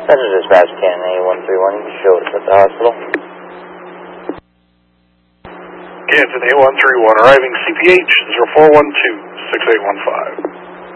Center Dispatch, Cannon A131, you can show us at the hospital. Canton A131, arriving CPH 0412-6815.